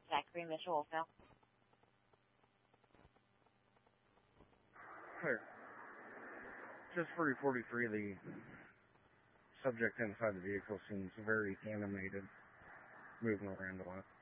Zachary Mitchell Wolfville. Clear. Just for report 43, the subject inside the vehicle seems very animated, moving around a lot.